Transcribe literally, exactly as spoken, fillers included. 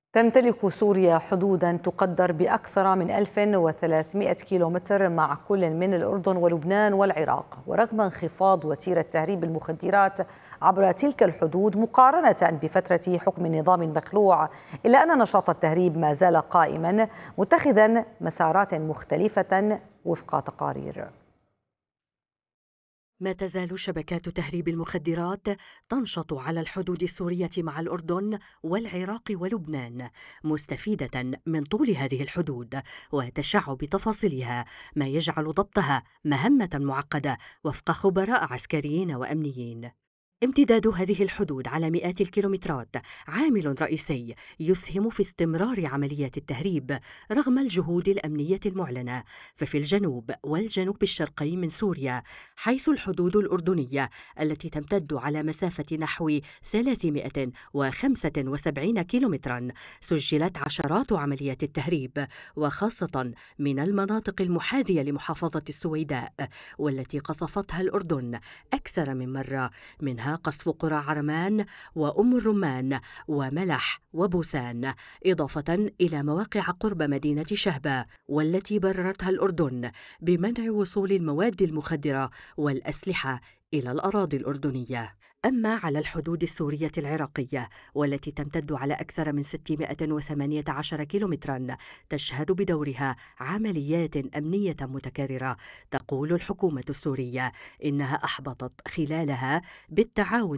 تمتلك سوريا حدوداً تقدر بأكثر من ألف وثلاثمائة كيلومتر مع كل من الأردن ولبنان والعراق، ورغم انخفاض وتيرة تهريب المخدرات عبر تلك الحدود مقارنة بفترة حكم النظام المخلوع، إلا أن نشاط التهريب ما زال قائماً متخذاً مسارات مختلفة وفق تقارير. ما تزال شبكات تهريب المخدرات تنشط على الحدود السورية مع الأردن والعراق ولبنان، مستفيدة من طول هذه الحدود وتشعب تفاصيلها، ما يجعل ضبطها مهمة معقدة وفق خبراء عسكريين وأمنيين. امتداد هذه الحدود على مئات الكيلومترات عامل رئيسي يسهم في استمرار عمليات التهريب رغم الجهود الأمنية المعلنة. ففي الجنوب والجنوب الشرقي من سوريا، حيث الحدود الأردنية التي تمتد على مسافة نحو ثلاثمائة وخمسة وسبعين كيلومترا، سجلت عشرات عمليات التهريب، وخاصة من المناطق المحاذية لمحافظة السويداء والتي قصفتها الأردن أكثر من مرة، منها قصف قرى عرمان وأم الرمان وملح وبوسان، إضافة إلى مواقع قرب مدينة شهبة والتي بررتها الأردن بمنع وصول المواد المخدرة والأسلحة إلى الأراضي الأردنية. أما على الحدود السورية العراقية والتي تمتد على أكثر من ستمائة وثمانية عشر كيلومترا، تشهد بدورها عمليات أمنية متكررة. تقول الحكومة السورية إنها أحبطت خلالها بالتعاون